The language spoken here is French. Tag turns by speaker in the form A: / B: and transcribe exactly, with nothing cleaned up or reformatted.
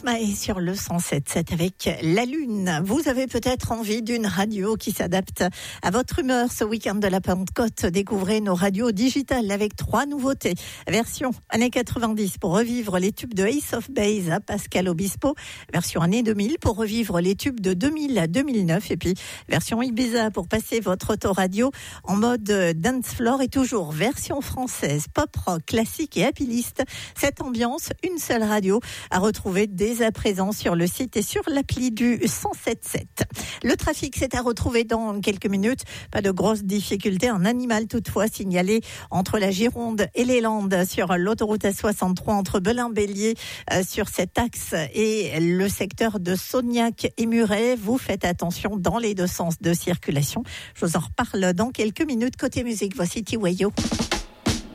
A: Stromae sur le cent sept sept avec la Lune. Vous avez peut-être envie d'une radio qui s'adapte à votre humeur ce week-end de la Pentecôte. Découvrez nos radios digitales avec trois nouveautés. Version années quatre-vingt-dix pour revivre les tubes de Ace of Base à Pascal Obispo. Version années deux mille pour revivre les tubes de deux mille à deux mille neuf. Et puis version Ibiza pour passer votre autoradio en mode dance floor. Et toujours version française, pop rock, classique et happy list. Cette ambiance, une seule radio à retrouver dès à présent sur le site et sur l'appli du cent sept sept. Le trafic, c'est à retrouver dans quelques minutes. Pas de grosses difficultés. Un animal toutefois signalé entre la Gironde et les Landes sur l'autoroute A soixante-trois entre Belin-Bélier euh, sur cet axe et le secteur de Sognac et Muret. Vous faites attention dans les deux sens de circulation. Je vous en reparle dans quelques minutes. Côté musique, voici Tiwayo.